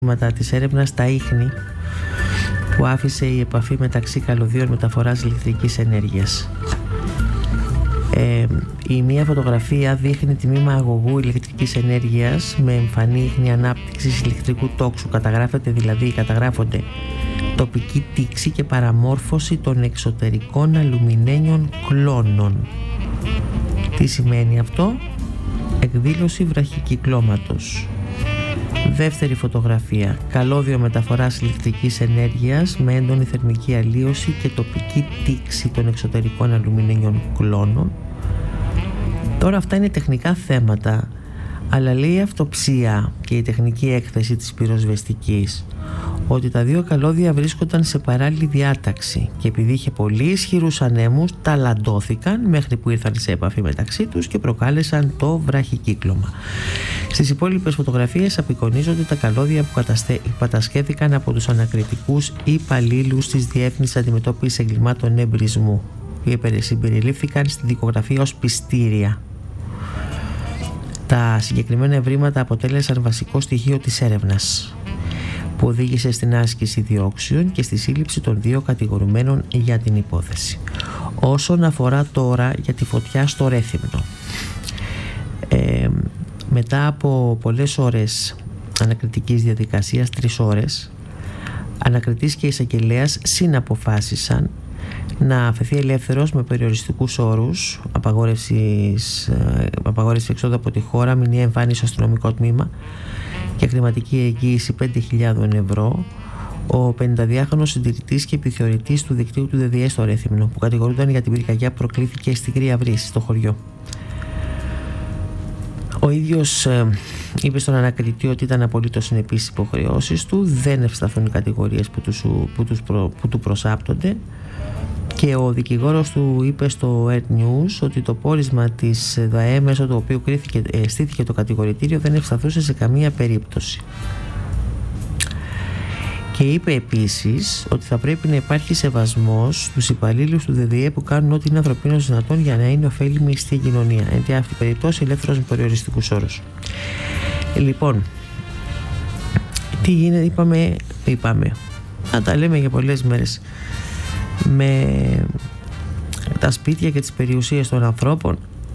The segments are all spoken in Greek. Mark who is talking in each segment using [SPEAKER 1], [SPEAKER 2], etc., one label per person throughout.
[SPEAKER 1] της έρευνας στα ίχνη που άφησε η επαφή μεταξύ καλωδίων μεταφοράς ηλεκτρικής ενέργειας. Η μία φωτογραφία δείχνει τμήμα αγωγού ηλεκτρικής ενέργειας με εμφανή ίχνη ανάπτυξης ηλεκτρικού τόξου. Καταγράφονται τοπική τήξη και παραμόρφωση των εξωτερικών αλουμινένιων κλώνων. Τι σημαίνει αυτό? Εκδήλωση βραχικυκλώματος. Δεύτερη φωτογραφία, καλώδιο μεταφοράς ηλεκτρικής ενέργειας με έντονη θερμική αλλίωση και τοπική τήξη των εξωτερικών αλουμινένιων κλώνων. Τώρα αυτά είναι τεχνικά θέματα, αλλά λέει η αυτοψία και η τεχνική έκθεση της πυροσβεστικής ότι τα δύο καλώδια βρίσκονταν σε παράλληλη διάταξη και επειδή είχε πολύ ισχυρούς ανέμους ταλαντώθηκαν μέχρι που ήρθαν σε επαφή μεταξύ τους και προκάλεσαν το βραχικύκλωμα. Στις υπόλοιπες φωτογραφίες απεικονίζονται τα καλώδια που κατασχέθηκαν από τους ανακριτικούς υπαλλήλους της Διεύθυνσης Αντιμετώπισης Εγκλημάτων Εμπρισμού, που συμπεριλήφθηκαν στη δικογραφία ως πιστήρια. Τα συγκεκριμένα ευρήματα αποτέλεσαν βασικό στοιχείο της έρευνας που οδήγησε στην άσκηση διώξεων και στη σύλληψη των δύο κατηγορουμένων για την υπόθεση. Όσον αφορά τώρα για τη φωτιά στο Ρέθυμνο, μετά από πολλές ώρες ανακριτικής διαδικασίας, 3 ώρες, ανακριτής και εισαγγελέας συναποφάσισαν να αφαιθεί ελεύθερος με περιοριστικούς όρους, απαγόρευση εξόδου από τη χώρα, μηνιαία εμφάνιση στο αστυνομικό τμήμα και χρηματική εγγύηση 5.000 ευρώ, ο 52χρονος συντηρητής και επιθεωρητής του δικτύου του ΔΔΕ στο Ρέθυμνο, που κατηγορούνταν για την πυρκαγιά που προκλήθηκε στη Κρύα Βρύση, στο χωριό. Ο ίδιος είπε στον ανακριτή ότι ήταν απολύτως συνεπής στις υποχρεώσεις του, δεν ευσταθούν οι κατηγορίες που του προσάπτονται, και ο δικηγόρος του είπε στο Earth News ότι το πόρισμα της ΔΑΕ μέσω του οποίου στήθηκε το κατηγορητήριο δεν ευσταθούσε σε καμία περίπτωση. Και είπε επίσης ότι θα πρέπει να υπάρχει σεβασμός στους υπαλλήλους του ΔΔΕ που κάνουν ό,τι είναι ανθρωπίνως δυνατόν για να είναι ωφέλιμοι στην κοινωνία. Εν τη αυτή περιπτώσει ελεύθερος με περιοριστικούς όρους. Λοιπόν, τι γίνεται, είπαμε, να τα λέμε για πολλές μέρες, με τα σπίτια και τις περιουσίες των ανθρώπων,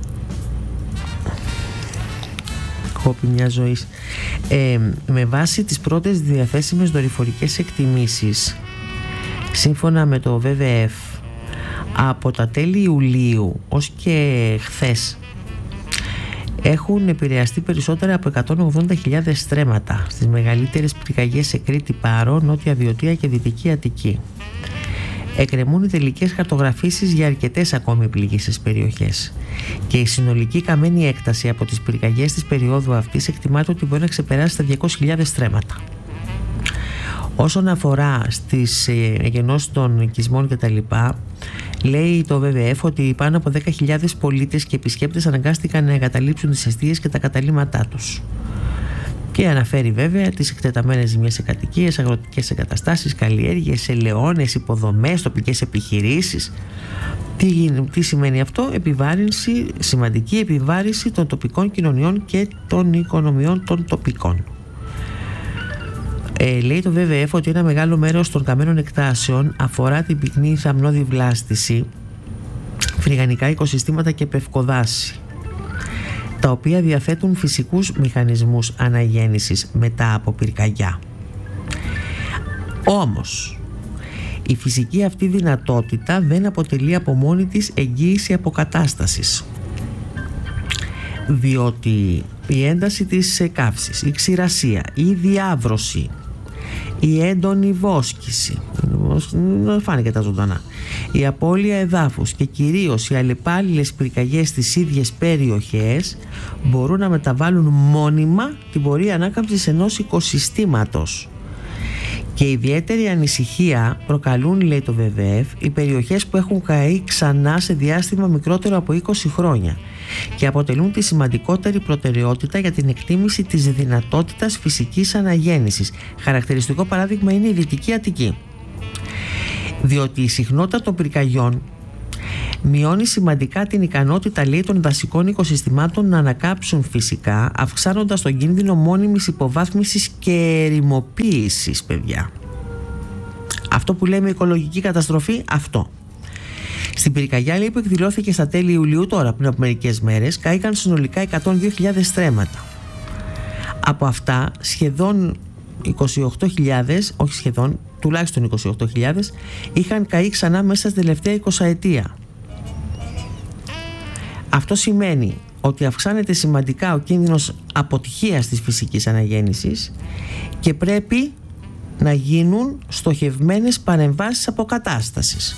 [SPEAKER 1] κόπη μια ζωής. Με βάση τις πρώτες διαθέσιμες δορυφορικές εκτιμήσεις, σύμφωνα με το WWF, από τα τέλη Ιουλίου ως και χθες έχουν επηρεαστεί περισσότερα από 180.000 στρέμματα στις μεγαλύτερες πυρκαγιές σε Κρήτη, Πάρο, Νότια Βιωτία και Δυτική Αττική. Εκκρεμούν οι τελικές χαρτογραφήσεις για αρκετές ακόμη πληγήσεις περιοχές και η συνολική καμένη έκταση από τις πυρκαγιές της περίοδου αυτής εκτιμάται ότι μπορεί να ξεπεράσει τα 200.000 στρέμματα. Όσον αφορά στις εγγενώσεις των οικισμών κτλ., λέει το WWF ότι πάνω από 10.000 πολίτες και επισκέπτες αναγκάστηκαν να εγκαταλείψουν τις εστίες και τα καταλύματά τους. Και αναφέρει βέβαια τις εκτεταμένες ζημιές σε κατοικίες, αγροτικές εγκαταστάσεις, καλλιέργειες, ελαιώνες, υποδομές, τοπικές επιχειρήσεις. Τι σημαίνει αυτό? Σημαντική επιβάρυνση των τοπικών κοινωνιών και των οικονομιών των τοπικών. Λέει το WWF ότι ένα μεγάλο μέρος των καμένων εκτάσεων αφορά την πυκνή θαμνώδη βλάστηση, φρυγανικά οικοσυστήματα και πευκοδάση, τα οποία διαθέτουν φυσικούς μηχανισμούς αναγέννησης μετά από πυρκαγιά. Όμως, η φυσική αυτή δυνατότητα δεν αποτελεί από μόνη της εγγύηση αποκατάστασης, διότι η ένταση της καύσης, η ξηρασία, η διάβρωση, η έντονη βόσκηση, φάνηκε τα ζωντανά, η απώλεια εδάφους και κυρίως οι αλλεπάλληλες πυρκαγιές στις ίδιες περιοχές μπορούν να μεταβάλουν μόνιμα την πορεία ανάκαμψης ενός οικοσυστήματος. Και ιδιαίτερη ανησυχία προκαλούν, λέει το WWF, οι περιοχές που έχουν καεί ξανά σε διάστημα μικρότερο από 20 χρόνια και αποτελούν τη σημαντικότερη προτεραιότητα για την εκτίμηση της δυνατότητας φυσικής αναγέννησης. Χαρακτηριστικό παράδειγμα είναι η Δυτική Αττική, διότι η συχνότητα των πυρκαγιών Μειώνει σημαντικά την ικανότητα, λέει, των δασικών οικοσυστημάτων να ανακάψουν φυσικά, αυξάνοντας τον κίνδυνο μόνιμης υποβάθμισης και ερημοποίησης, παιδιά. Αυτό που λέμε οικολογική καταστροφή, αυτό. Στην πυρκαγιά, λέει, που εκδηλώθηκε στα τέλη Ιουλίου, τώρα πριν από μερικές μέρες, κάηκαν συνολικά 102.000 στρέμματα. Από αυτά σχεδόν 28.000, όχι σχεδόν, τουλάχιστον 28.000 είχαν καεί ξανά μέσα στην τελευταία 20 ετία. Αυτό σημαίνει ότι αυξάνεται σημαντικά ο κίνδυνος αποτυχίας της φυσικής αναγέννησης και πρέπει να γίνουν στοχευμένες παρεμβάσεις αποκατάστασης.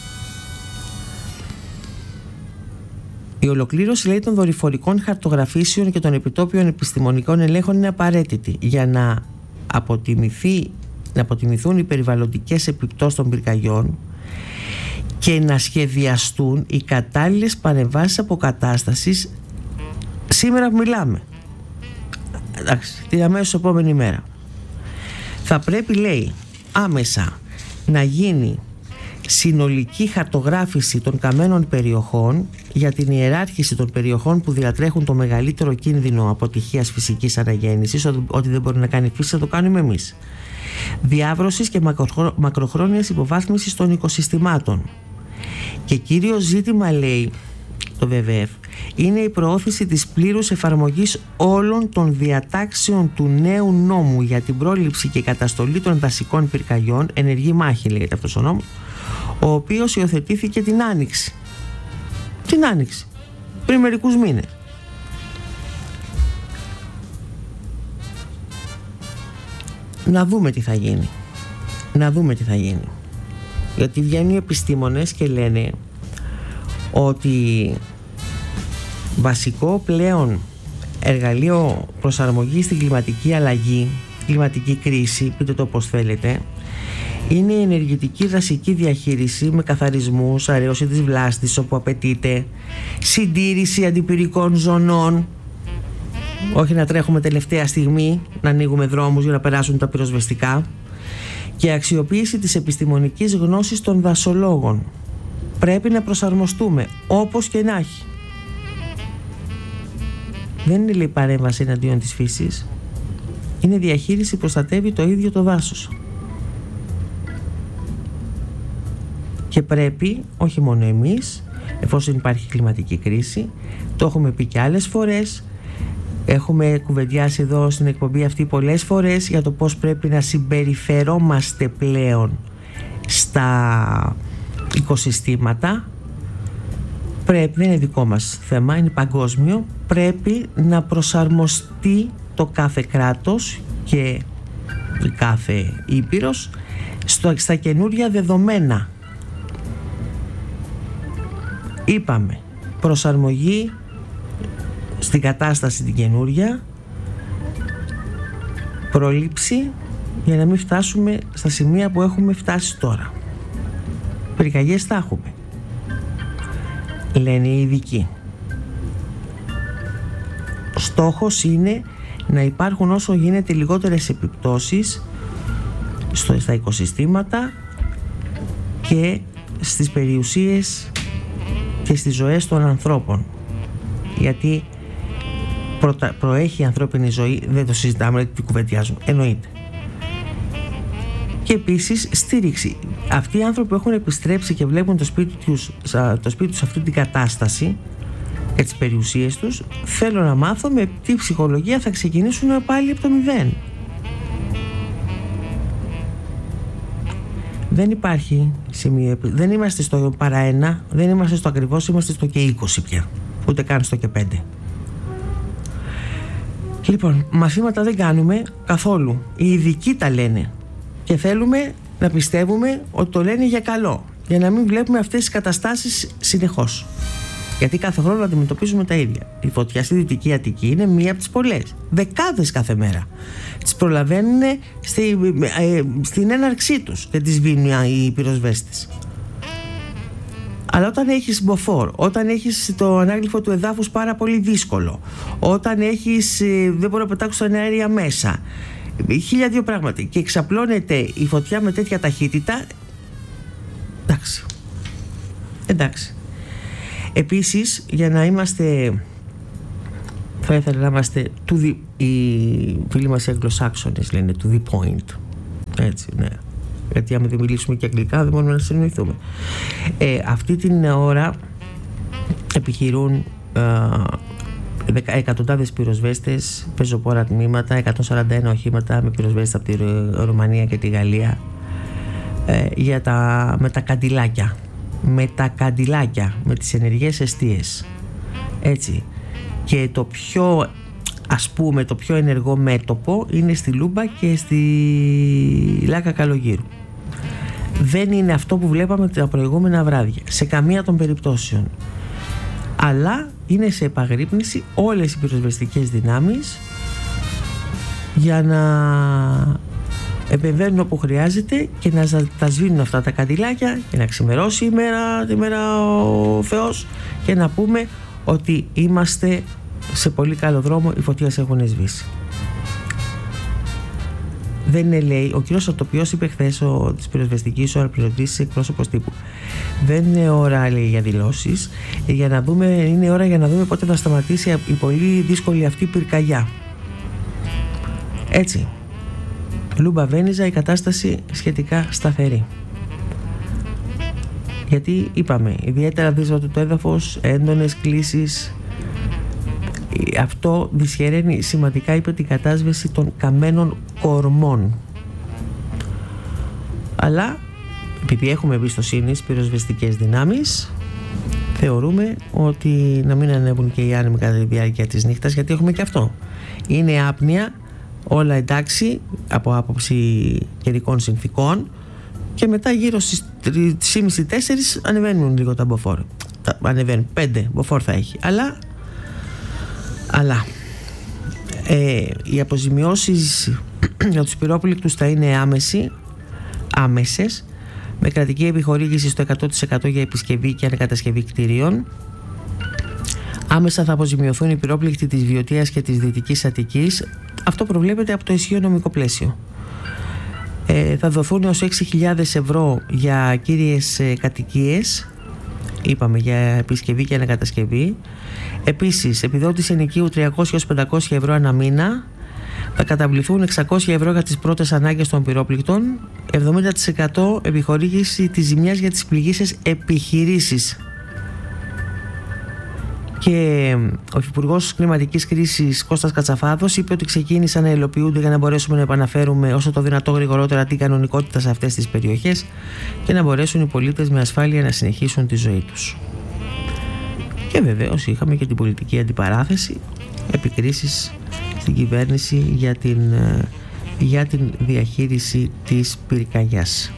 [SPEAKER 1] Η ολοκλήρωση, λέει, των δορυφορικών χαρτογραφήσεων και των επιτόπιων επιστημονικών ελέγχων είναι απαραίτητη για να αποτιμηθούν οι περιβαλλοντικές επιπτώσεις των πυρκαγιών και να σχεδιαστούν οι κατάλληλες παρεμβάσεις αποκατάστασης σήμερα που μιλάμε. Εντάξει, την αμέσως επόμενη μέρα. Θα πρέπει, λέει, άμεσα να γίνει συνολική χαρτογράφηση των καμένων περιοχών για την ιεράρχηση των περιοχών που διατρέχουν το μεγαλύτερο κίνδυνο αποτυχίας φυσικής αναγέννησης, ότι δεν μπορεί να κάνει φύση, θα το κάνουμε εμείς. Διάβρωσης και μακροχρόνιας υποβάθμισης των οικοσυστημάτων. Και κύριο ζήτημα, λέει το WWF, είναι η προώθηση της πλήρους εφαρμογής όλων των διατάξεων του νέου νόμου για την πρόληψη και καταστολή των δασικών πυρκαγιών, ενεργή μάχη λέγεται αυτός ο νόμος, ο οποίος υιοθετήθηκε την Άνοιξη. Την Άνοιξη, πριν μερικούς μήνες. Να δούμε τι θα γίνει. Να δούμε τι θα γίνει. Γιατί βγαίνουν οι επιστήμονες και λένε ότι βασικό πλέον εργαλείο προσαρμογής στην κλιματική αλλαγή, κλιματική κρίση, πείτε το όπως θέλετε, είναι η ενεργητική δασική διαχείριση με καθαρισμούς, αρέωση της βλάστης όπου απαιτείται, συντήρηση αντιπυρικών ζωνών, όχι να τρέχουμε τελευταία στιγμή, να ανοίγουμε δρόμους για να περάσουν τα πυροσβεστικά, και αξιοποίηση της επιστημονικής γνώσης των δασολόγων. Πρέπει να προσαρμοστούμε όπως και να έχει. Δεν είναι, λέει, παρέμβαση εναντίον της φύσης. Είναι διαχείριση που προστατεύει το ίδιο το δάσος. Και πρέπει, όχι μόνο εμείς, εφόσον υπάρχει κλιματική κρίση, το έχουμε πει και άλλες φορές, έχουμε κουβεντιάσει εδώ στην εκπομπή αυτή πολλές φορές για το πώς πρέπει να συμπεριφερόμαστε πλέον στα οικοσυστήματα. Πρέπει, δεν είναι δικό μας θέμα, είναι παγκόσμιο, πρέπει να προσαρμοστεί το κάθε κράτος και η κάθε ήπειρος στα καινούρια δεδομένα. Είπαμε, προσαρμογή στην κατάσταση την καινούρια, πρόληψη για να μην φτάσουμε στα σημεία που έχουμε φτάσει τώρα. Πυρκαγιές θα έχουμε, λένε οι ειδικοί. Στόχος είναι να υπάρχουν όσο γίνεται λιγότερες επιπτώσεις στα οικοσυστήματα και στις περιουσίες και στις ζωές των ανθρώπων, γιατί προέχει η ανθρώπινη ζωή, δεν το συζητάμε, δεν την κουβεντιάζουμε, εννοείται. Και επίσης στήριξη. Αυτοί οι άνθρωποι που έχουν επιστρέψει και βλέπουν το σπίτι τους σε αυτή την κατάσταση και τις περιουσίες τους, θέλω να μάθω με τι ψυχολογία θα ξεκινήσουν πάλι από το μηδέν. Δεν υπάρχει σημείο, δεν είμαστε στο παρά ένα, δεν είμαστε στο ακριβώς, είμαστε στο και 20 πια, ούτε καν στο και 5. Λοιπόν, μαθήματα δεν κάνουμε καθόλου. Οι ειδικοί τα λένε και θέλουμε να πιστεύουμε ότι το λένε για καλό, για να μην βλέπουμε αυτές τις καταστάσεις συνεχώς. Γιατί κάθε χρόνο αντιμετωπίζουμε τα ίδια. Η φωτιά στη Δυτική Αττική είναι μία από τις πολλές. Δεκάδες κάθε μέρα. Τις προλαβαίνουν στην έναρξή τους και τις σβήνουν οι πυροσβέστες. Αλλά όταν έχεις μποφόρ, όταν έχεις το ανάγλυφο του εδάφους πάρα πολύ δύσκολο, όταν έχεις, δεν μπορεί να πετάξουν αέρια μέσα, 1002 πράγματα, και εξαπλώνεται η φωτιά με τέτοια ταχύτητα, εντάξει. Επίσης, για να είμαστε, θα ήθελα να είμαστε οι φίλοι μας οι Αγγλοσάξονες λένε to the point, έτσι, ναι, γιατί άμα δεν μιλήσουμε και αγγλικά δεν μπορούμε να συνοηθούμε. Αυτή την ώρα επιχειρούν εκατοντάδες πυροσβέστες, πεζοπόρα τμήματα, 141 οχήματα με πυροσβέστες από τη Ρουμανία και τη Γαλλία, με τα καντιλάκια, με τις ενεργές εστίες, έτσι. Και το πιο, ας πούμε, το πιο ενεργό μέτωπο είναι στη Λούμπα και στη Λάκα Καλογύρου. Δεν είναι αυτό που βλέπαμε τα προηγούμενα βράδια σε καμία των περιπτώσεων, αλλά είναι σε επαγρύπνηση όλες οι πυροσβεστικές δυνάμεις για να επεμβαίνουν όπου χρειάζεται και να τα σβήνουν αυτά τα καντιλάκια και να ξημερώσει η μέρα ο Θεός και να πούμε ότι είμαστε σε πολύ καλό δρόμο, οι φωτιές έχουν σβήσει. Δεν είναι, λέει, ο κύριος Ορτοπιός είπε χθες της πυροσβεστικής αναπληρωτής εκπρόσωπος τύπου, δεν είναι ώρα, λέει, για δηλώσεις, είναι ώρα για να δούμε πότε θα σταματήσει η πολύ δύσκολη αυτή πυρκαγιά. Έτσι, Λούμπα Βένιζα, η κατάσταση σχετικά σταθερή. Γιατί είπαμε, ιδιαίτερα δύσβατο το έδαφος, έντονες κλίσεις, αυτό δυσχεραίνει σημαντικά, είπε, την κατάσβεση των καμένων κορμών. Αλλά επειδή έχουμε εμπιστοσύνη στις πυροσβεστικές δυνάμεις, θεωρούμε ότι να μην ανέβουν και οι άνεμοι κατά τη διάρκεια της νύχτας, γιατί έχουμε και αυτό. Είναι άπνοια, όλα εντάξει από άποψη καιρικών συνθήκων, και μετά γύρω στις 3,5-4 ανεβαίνουν λίγο τα μποφόρ. Ανεβαίνουν 5 μποφόρ θα έχει, αλλά οι αποζημιώσεις για τους πυρόπληκτους θα είναι άμεσες, με κρατική επιχορήγηση στο 100% για επισκευή και ανακατασκευή κτηρίων. Άμεσα θα αποζημιωθούν οι πυρόπληκτοι της Βιωτίας και της Δυτικής Αττικής. Αυτό προβλέπεται από το ισχύον νομικό πλαίσιο. Θα δοθούν έως 6.000 ευρώ για κύριες κατοικίες, είπαμε, για επισκευή και ανακατασκευή. Επίσης, επιδότηση ενοικίου 300-500 ευρώ ανά μήνα. Θα καταβληθούν 600 ευρώ για τις πρώτες ανάγκες των πυρόπληκτων, 70% επιχορήγηση της ζημιάς για τις πληγήσεις επιχειρήσεις. Και ο Υπουργός Κλιματικής Κρίσης Κώστας Κατσαφάδος είπε ότι ξεκίνησαν να υλοποιούνται για να μπορέσουμε να επαναφέρουμε όσο το δυνατό γρηγορότερα την κανονικότητα σε αυτές τις περιοχές και να μπορέσουν οι πολίτες με ασφάλεια να συνεχίσουν τη ζωή τους. Και βεβαίως είχαμε και την πολιτική αντιπαράθεση, επικρίσεις στην κυβέρνηση για την διαχείριση της πυρκαγιάς.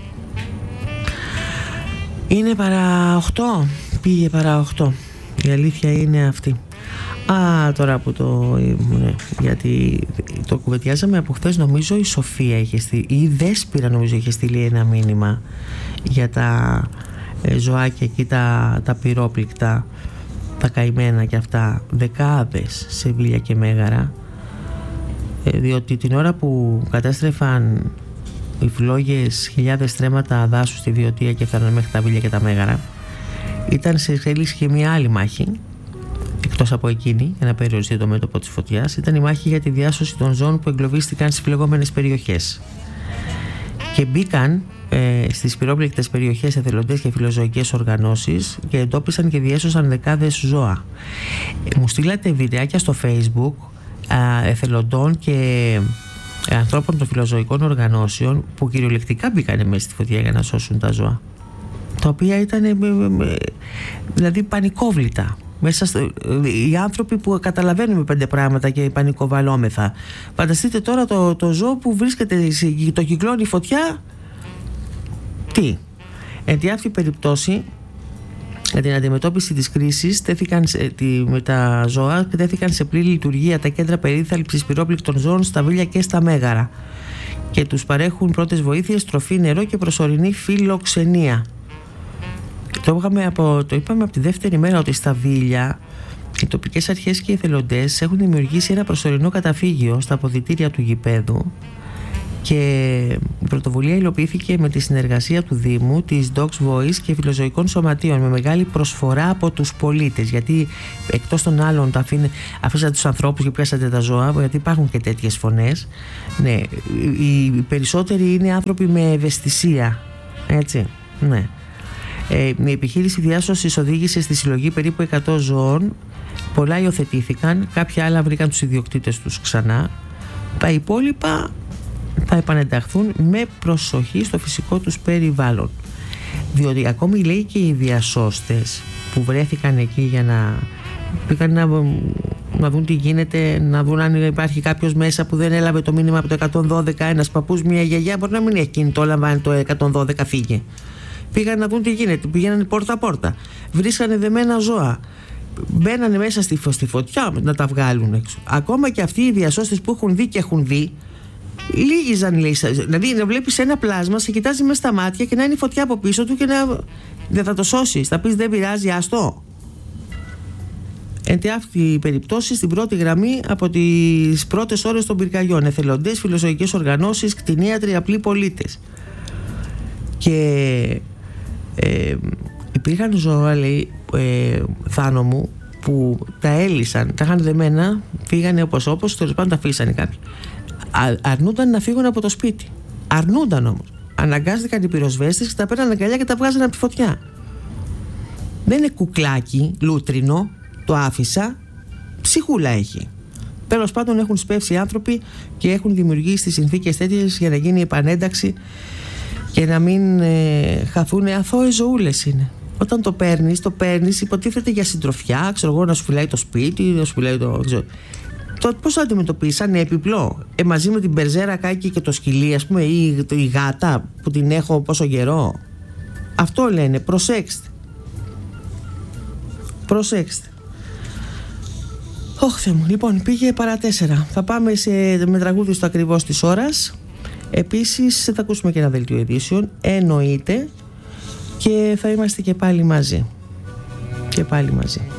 [SPEAKER 1] Είναι παρά 8, πήγε παρά 8. Η αλήθεια είναι αυτή. Τώρα που γιατί το κουβεντιάζαμε από χθες, νομίζω η Σοφία είχε στείλει, ή η Δέσποιρα νομίζω είχε στείλει ένα μήνυμα για τα ζωάκια εκεί, τα πυρόπληκτα, τα καημένα και αυτά, δεκάδες σε Βίλια και Μέγαρα, διότι την ώρα που κατέστρεφαν οι φλόγες χιλιάδες στρέμματα δάσου στη Βιωτία και φτάνουν μέχρι τα Βίλια και τα Μέγαρα, ήταν σε εξέλιξη και μια άλλη μάχη, εκτός από εκείνη, για να περιοριστεί το μέτωπο της φωτιάς. Ήταν η μάχη για τη διάσωση των ζώων που εγκλωβίστηκαν στις φλεγόμενες περιοχές. Και μπήκαν στις πυρόπληκτες περιοχές εθελοντές και φιλοζωικές οργανώσεις και εντόπισαν και διέσωσαν δεκάδες ζώα. Μου στείλατε βιντεάκια στο Facebook εθελοντών και ανθρώπων των φιλοζωικών οργανώσεων που κυριολεκτικά μπήκαν μέσα στη φωτιά για να σώσουν τα ζώα, τα οποία ήταν δηλαδή πανικόβλητα. Οι άνθρωποι που καταλαβαίνουμε 5 πράγματα και πανικοβαλόμεθα. Φανταστείτε τώρα το ζώο που βρίσκεται, το κυκλώνει η φωτιά. Τι? Εν τη αυτή περιπτώσει, για την αντιμετώπιση της κρίσης με τα ζώα τέθηκαν σε πλήρη λειτουργία τα κέντρα περίθαλψης πυρόπληκτων ζώων στα Βίλια και στα Μέγαρα και τους παρέχουν πρώτες βοήθειες, τροφή, νερό και προσωρινή φιλοξενία. Το είπαμε από τη δεύτερη μέρα ότι στα Βίλια οι τοπικές αρχές και οι εθελοντές έχουν δημιουργήσει ένα προσωρινό καταφύγιο στα αποδυτήρια του γηπέδου Και η πρωτοβουλία υλοποιήθηκε με τη συνεργασία του Δήμου, της Dogs Voice και φιλοζωικών σωματείων, με μεγάλη προσφορά από τους πολίτες. Γιατί εκτός των άλλων αφήσατε τους ανθρώπους και πιάσατε τα ζώα, γιατί υπάρχουν και τέτοιες φωνές. Ναι, οι περισσότεροι είναι άνθρωποι με ευαισθησία. Έτσι, ναι. Η επιχείρηση διάσωσης οδήγησε στη συλλογή περίπου 100 ζώων. Πολλά υιοθετήθηκαν, κάποια άλλα βρήκαν τους ιδιοκτήτες τους ξανά. Τα υπόλοιπα θα επανενταχθούν με προσοχή στο φυσικό τους περιβάλλον. Διότι ακόμη, λέει, και οι διασώστες που βρέθηκαν εκεί για να πήγαν να δουν τι γίνεται, να δουν αν υπάρχει κάποιος μέσα που δεν έλαβε το μήνυμα από το 112, ένας παππούς, μια γιαγιά, μπορεί να μην έχει κινητό, λαμβάνει το 112, φύγε. Πήγαν να δουν τι γίνεται, πηγαίνανε πόρτα-πόρτα, βρίσκανε δεμένα ζώα, μπαίνανε μέσα στη φωτιά να τα βγάλουν έξω. Ακόμα και αυτοί οι διασώστες που έχουν δει και έχουν δει, λίγιζαν, λέει. Δηλαδή να βλέπεις ένα πλάσμα, σε κοιτάζει μέσα στα μάτια και να είναι η φωτιά από πίσω του και δεν θα το σώσεις. Θα πεις δεν πειράζει, άστο. Εν τη αυτή η περιπτώση, στην πρώτη γραμμή από τις πρώτες ώρες των πυρκαγιών, εθελοντές, φιλοζωικές οργανώσεις, κτηνίατροι, απλοί πολίτες. Και υπήρχαν ζώα, λέει, Θάνο μου, που τα έλυσαν, τα είχαν δεμένα, φύγανε όπως, τέλος πάντων τα αφήσανε κάποιοι. Αρνούνταν να φύγουν από το σπίτι. Αρνούνταν όμως. Αναγκάστηκαν οι πυροσβέστες και τα παίρνανε αγκαλιά και τα βγάζανε από τη φωτιά. Δεν είναι κουκλάκι, λούτρινο, το άφησα, ψυχούλα έχει. Τέλος πάντων έχουν σπεύσει οι άνθρωποι και έχουν δημιουργήσει τις συνθήκες τέτοιες για να γίνει επανένταξη και να μην χαθούν. Αθώες ζωούλες είναι. Όταν το παίρνεις, υποτίθεται για συντροφιά, ξέρω εγώ, να σου φυλάει το σπίτι, να σου φυλάει το... Πώς θα αντιμετωπίσεις, σαν έπιπλο, μαζί με την περζέρα κάκι και το σκυλί, ας πούμε, ή η γάτα που την έχω πόσο καιρό. Αυτό λένε, προσέξτε. Θεέ μου. Λοιπόν, πήγε παρά 4. Θα πάμε με τραγούδι στο ακριβώς της ώρας. Επίσης θα ακούσουμε και ένα δελτίο ειδήσεων, εννοείται, και θα είμαστε και πάλι μαζί.